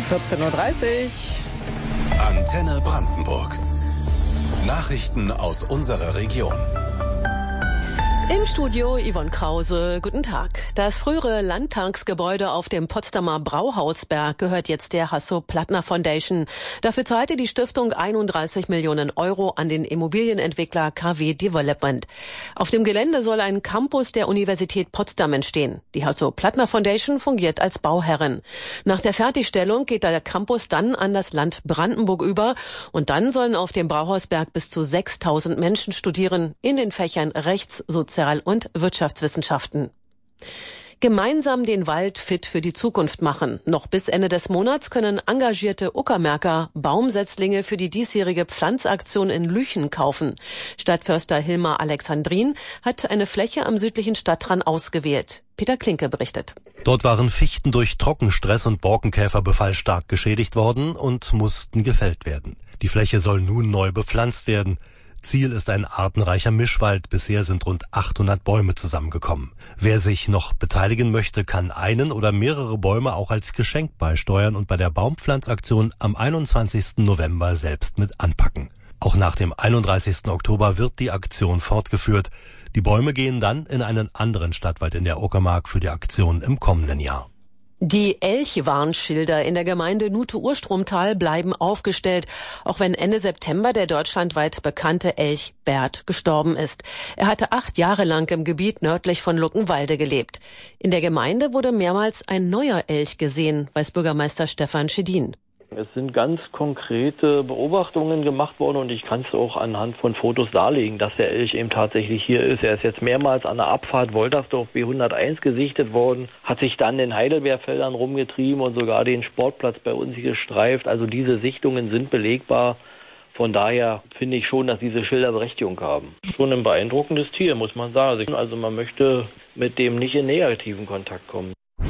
14:30 Uhr. Antenne Brandenburg. Nachrichten aus unserer Region. Im Studio Yvonne Krause, guten Tag. Das frühere Landtagsgebäude auf dem Potsdamer Brauhausberg gehört jetzt der Hasso-Plattner Foundation. Dafür zahlte die Stiftung 31 Millionen Euro an den Immobilienentwickler KW Development. Auf dem Gelände soll ein Campus der Universität Potsdam entstehen. Die Hasso-Plattner Foundation fungiert als Bauherrin. Nach der Fertigstellung geht der Campus dann an das Land Brandenburg über und dann sollen auf dem Brauhausberg bis zu 6.000 Menschen studieren in den Fächern Rechts, Sozial- und Wirtschaftswissenschaften. Gemeinsam den Wald fit für die Zukunft machen. Noch bis Ende des Monats können engagierte Uckermärker Baumsetzlinge für die diesjährige Pflanzaktion in Lüchen kaufen. Stadtförster Hilmar Alexandrin hat eine Fläche am südlichen Stadtrand ausgewählt. Peter Klinke berichtet. Dort waren Fichten durch Trockenstress und Borkenkäferbefall stark geschädigt worden und mussten gefällt werden. Die Fläche soll nun neu bepflanzt werden. Ziel ist ein artenreicher Mischwald. Bisher sind rund 800 Bäume zusammengekommen. Wer sich noch beteiligen möchte, kann einen oder mehrere Bäume auch als Geschenk beisteuern und bei der Baumpflanzaktion am 21. November selbst mit anpacken. Auch nach dem 31. Oktober wird die Aktion fortgeführt. Die Bäume gehen dann in einen anderen Stadtwald in der Uckermark für die Aktion im kommenden Jahr. Die Elchwarnschilder in der Gemeinde Nuthe-Urstromtal bleiben aufgestellt, auch wenn Ende September der deutschlandweit bekannte Elch Bert gestorben ist. Er hatte 8 Jahre lang im Gebiet nördlich von Luckenwalde gelebt. In der Gemeinde wurde mehrmals ein neuer Elch gesehen, weiß Bürgermeister Stefan Schedin. Es sind ganz konkrete Beobachtungen gemacht worden und ich kann es auch anhand von Fotos darlegen, dass der Elch eben tatsächlich hier ist. Er ist jetzt mehrmals an der Abfahrt Woltersdorf B101 gesichtet worden, hat sich dann in Heidelbeerfeldern rumgetrieben und sogar den Sportplatz bei uns gestreift. Also diese Sichtungen sind belegbar. Von daher finde ich schon, dass diese Schilder Berechtigung haben. Schon ein beeindruckendes Tier, muss man sagen. Also man möchte mit dem nicht in negativen Kontakt kommen.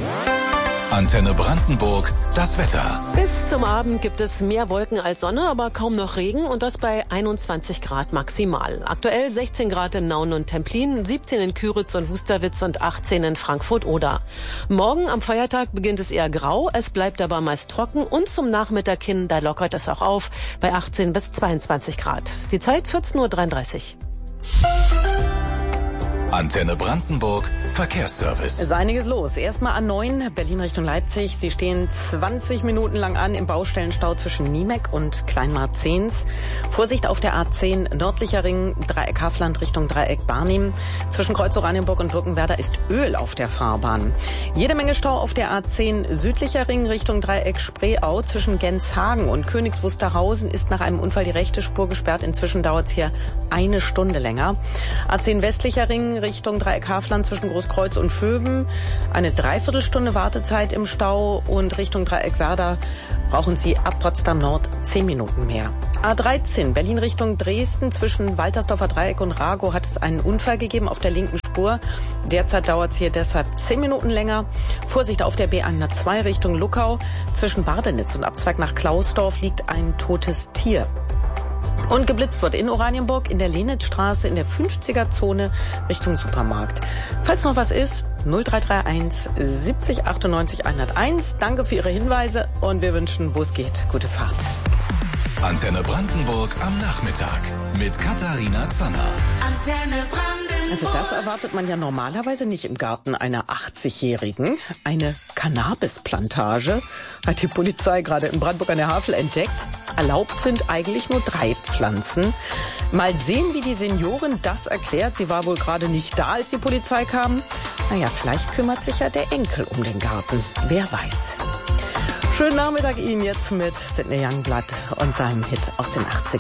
Antenne Brandenburg, das Wetter. Bis zum Abend gibt es mehr Wolken als Sonne, aber kaum noch Regen und das bei 21 Grad maximal. Aktuell 16 Grad in Nauen und Templin, 17 in Küritz und Wusterwitz und 18 in Frankfurt-Oder. Morgen am Feiertag beginnt es eher grau, es bleibt aber meist trocken und zum Nachmittag hin, da lockert es auch auf, bei 18 bis 22 Grad. Die Zeit 14:33 Uhr. Antenne Brandenburg, Verkehrsservice. Es ist einiges los. Erstmal A9, Berlin Richtung Leipzig. Sie stehen 20 Minuten lang an im Baustellenstau zwischen Niemek und Kleinmarzens. Vorsicht auf der A10, nördlicher Ring, Dreieck Hafland Richtung Dreieck Barnim. Zwischen Kreuz Oranienburg und Birkenwerder ist Öl auf der Fahrbahn. Jede Menge Stau auf der A10, südlicher Ring Richtung Dreieck Spreeau. Zwischen Genshagen und Königs Wusterhausen ist nach einem Unfall die rechte Spur gesperrt. Inzwischen dauert es hier 1 Stunde länger. A10 westlicher Ring Richtung Dreieck Hafland zwischen Großkreuz und Vöben. Eine Dreiviertelstunde Wartezeit im Stau und Richtung Dreieck Werder brauchen Sie ab Potsdam Nord 10 Minuten mehr. A13 Berlin Richtung Dresden zwischen Waltersdorfer Dreieck und Ragow hat es einen Unfall gegeben auf der linken Spur. Derzeit dauert es hier deshalb 10 Minuten länger. Vorsicht auf der B102 Richtung Luckau. Zwischen Bardenitz und Abzweig nach Klausdorf liegt ein totes Tier. Und geblitzt wird in Oranienburg in der Lenitzstraße in der 50er-Zone Richtung Supermarkt. Falls noch was ist, 0331 70 98 101. Danke für Ihre Hinweise und wir wünschen, wo es geht, gute Fahrt. Antenne Brandenburg am Nachmittag mit Katharina Zanner. Antenne Brandenburg. Also das erwartet man ja normalerweise nicht im Garten einer 80-Jährigen. Eine Cannabisplantage hat die Polizei gerade in Brandenburg an der Havel entdeckt. Erlaubt sind eigentlich nur 3 Pflanzen. Mal sehen, wie die Seniorin das erklärt. Sie war wohl gerade nicht da, als die Polizei kam. Naja, vielleicht kümmert sich ja der Enkel um den Garten. Wer weiß. Schönen Nachmittag Ihnen jetzt mit Sidney Youngblood und seinem Hit aus den 80ern.